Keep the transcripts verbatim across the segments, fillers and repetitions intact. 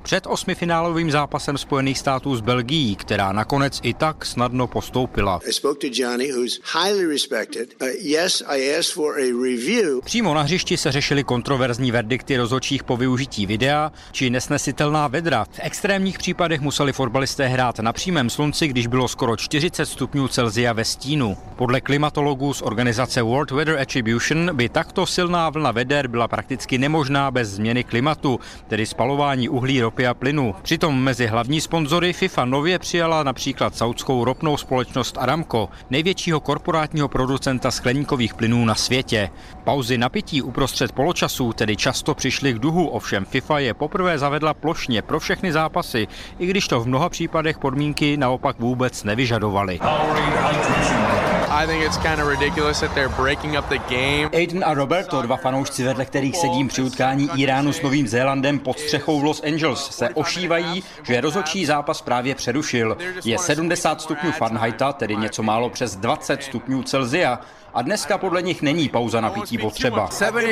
Před osmifinálovým zápasem Spojených států s Belgií, která nakonec i tak snadno postoupila. Přímo na hřišti se řešily kontroverzní verdikty rozhodčích po využití videa či nesnesitelná vedra. V extrémních případech museli fotbalisté hrát na přímém slunci, když bylo skoro čtyřicet stupňů Celsia ve stínu. Podle klimatologů z organizace World Weather Attribution by takto silná vlna veder byla prakticky nemožná bez změny klimatu, tedy spalování uhlí, ropy a plynu. Přitom mezi hlavní sponzory FIFA nově přijala například saudskou ropnou společnost Aramco, největšího korporátního producenta skleníkových plynů na světě. Pauzy na pití uprostřed poločasů tedy často přišly k duhu, ovšem FIFA je poprvé zavedla plošně pro všechny zápasy, i když to v mnoha případech podmínky naopak vůbec nevyžadovaly. Aiden a Roberto, dva fanoušci, vedle kterých sedím při utkání Íránu s Novým Zélandem pod střechou v Los Angeles, se ošívají, že rozhodčí zápas právě přerušil. Je sedmdesát stupňů Fahrenheita, tedy něco málo přes dvacet stupňů Celsia. A dneska podle nich není pauza na pití potřeba.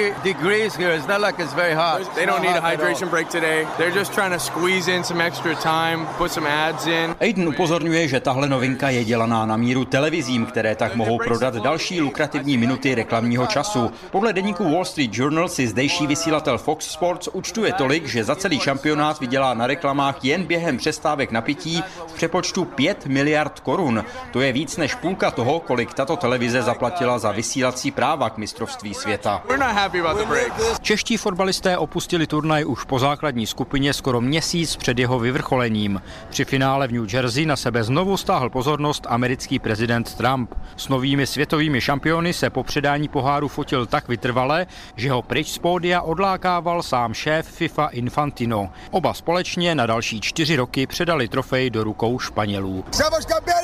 Aiden upozorňuje, že tahle novinka je dělaná na míru televizím, které tak mohou prodat další lukrativní minuty reklamního času. Podle deníku Wall Street Journal si zdejší vysílatel Fox Sports účtuje tolik, že za celý šampionát vydělá na reklamách jen během přestávek na pití v přepočtu pět miliard korun. To je víc než půlka toho, kolik tato televize zaplatila za vysílací práva k mistrovství světa. Čeští fotbalisté opustili turnaj už po základní skupině skoro měsíc před jeho vyvrcholením. Při finále v New Jersey na sebe znovu stáhl pozornost americký prezident Trump. S novými světovými šampiony se po předání poháru fotil tak vytrvale, že ho pryč z pódia odlákával sám šéf FIFA Infantino. Oba společně na další čtyři roky předali trofej do rukou Španělů.